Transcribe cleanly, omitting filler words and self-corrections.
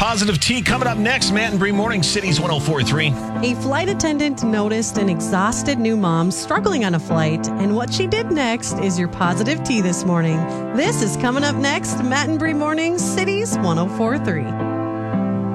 Positive Tea coming up next. Matt and Bree Morning, Cities 104.3. A flight attendant noticed an exhausted new mom struggling on a flight, and what she did next is your Positive Tea this morning. This is coming up next. Matt and Bree Morning, Cities 104.3.